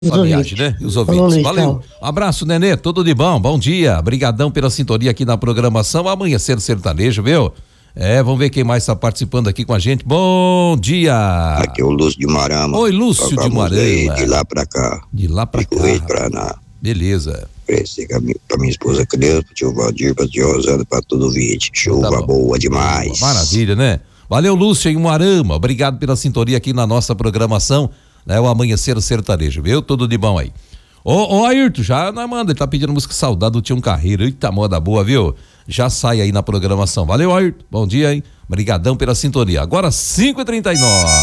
Só viagem, né? E os ouvintes. Valeu. Abraço, Nenê. Tudo de bom. Bom dia. Obrigadão pela sintonia aqui na programação. Amanhecer Sertanejo, viu? Vamos ver quem mais está participando aqui com a gente. Bom dia. Aqui é o Lúcio de Marama. Oi, Lúcio de Marama. De lá pra cá. De lá pra cá. Paraná. Beleza. Pra minha esposa Cleusa, pro tio Valdir, pra tia Rosana, pra todo o vídeo. Chuva boa demais. Maravilha, né? Valeu, Lúcio em Moarama. Obrigado pela sintonia aqui na nossa programação, né? O Amanhecer Sertanejo, viu? Tudo de bom aí. Ô, Ayrton, já nós manda, ele tá pedindo música Saudade do Tião Carreiro. Eita, moda boa, viu? Já sai aí na programação. Valeu, Ayrton. Bom dia, hein? Obrigadão pela sintonia. Agora 5h39.